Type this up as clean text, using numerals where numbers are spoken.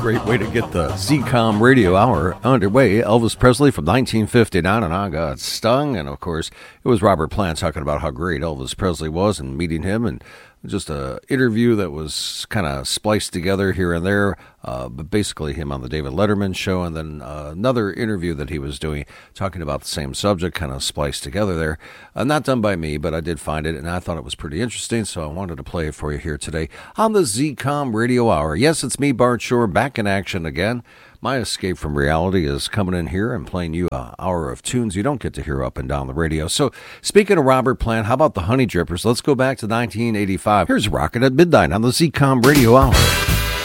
Great way to get the ZCOM Radio Hour underway. Elvis Presley from 1959, and I got stung. And, of course, it was Robert Plant talking about how great Elvis Presley was and meeting him, and just a interview that was kind of spliced together here and there, but basically him on the David Letterman show, and then another interview that he was doing talking about the same subject, kind of spliced together there. Not done by me, but I did find it, and I thought it was pretty interesting, so I wanted to play it for you here today on the ZCOM Radio Hour. Yes, it's me, Bart Shore, back in action again. My escape from reality is coming in here and playing you an hour of tunes you don't get to hear up and down the radio. So, speaking of Robert Plant, how about the Honey Drippers? Let's go back to 1985. Here's Rockin' at Midnight on the ZCOM Radio Hour.